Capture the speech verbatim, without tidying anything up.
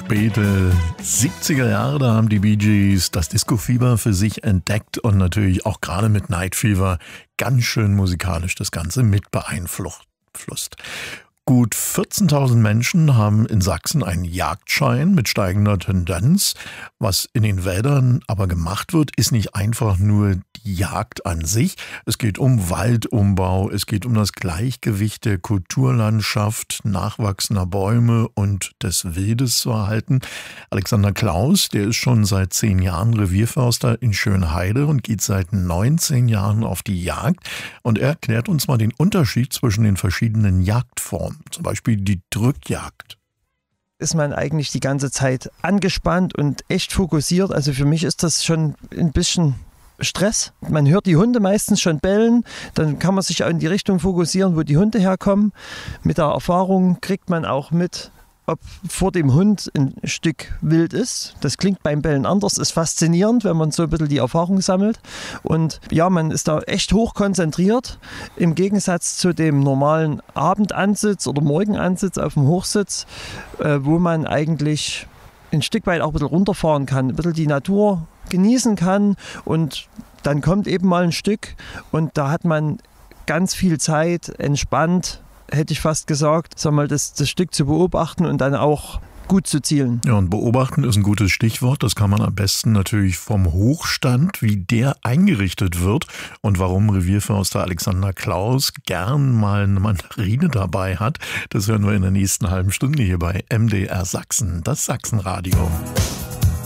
Späte siebziger Jahre, da haben die Bee Gees das Disco-Fieber für sich entdeckt und natürlich auch gerade mit Night Fever ganz schön musikalisch das Ganze mit beeinflusst. Gut vierzehntausend Menschen haben in Sachsen einen Jagdschein mit steigender Tendenz. Was in den Wäldern aber gemacht wird, ist nicht einfach nur die Jagd an sich. Es geht um Waldumbau, es geht um das Gleichgewicht der Kulturlandschaft, nachwachsender Bäume und des Wildes zu erhalten. Alexander Klaus, der ist schon seit zehn Jahren Revierförster in Schönheide und geht seit neunzehn Jahren auf die Jagd. Und er erklärt uns mal den Unterschied zwischen den verschiedenen Jagdformen. Zum Beispiel die Drückjagd. Ist man eigentlich die ganze Zeit angespannt und echt fokussiert. Also für mich ist das schon ein bisschen Stress. Man hört die Hunde meistens schon bellen, dann kann man sich auch in die Richtung fokussieren, wo die Hunde herkommen. Mit der Erfahrung kriegt man auch mit, ob vor dem Hund ein Stück Wild ist. Das klingt beim Bellen anders, ist faszinierend, wenn man so ein bisschen die Erfahrung sammelt. Und ja, man ist da echt hoch konzentriert, im Gegensatz zu dem normalen Abendansitz oder Morgenansitz auf dem Hochsitz, äh, wo man eigentlich ein Stück weit auch ein bisschen runterfahren kann, ein bisschen die Natur genießen kann und dann kommt eben mal ein Stück und da hat man ganz viel Zeit, entspannt, hätte ich fast gesagt, sag mal, das, das Stück zu beobachten und dann auch gut zu zielen. Ja, und beobachten ist ein gutes Stichwort. Das kann man am besten natürlich vom Hochstand, wie der eingerichtet wird und warum Revierförster Alexander Klaus gern mal eine Mandarine dabei hat. Das hören wir in der nächsten halben Stunde hier bei M D R Sachsen, das Sachsenradio.